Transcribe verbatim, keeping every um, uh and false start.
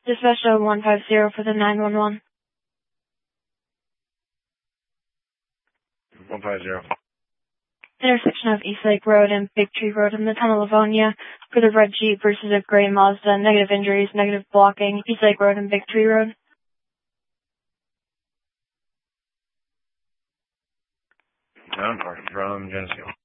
Dispatch to one five zero for the nine one one. one five zero. Intersection of East Lake Road and Big Tree Road in the town of Livonia for the red Jeep versus a gray Mazda. Negative injuries, negative blocking. East Lake Road and Big Tree Road. Down from Geneseo.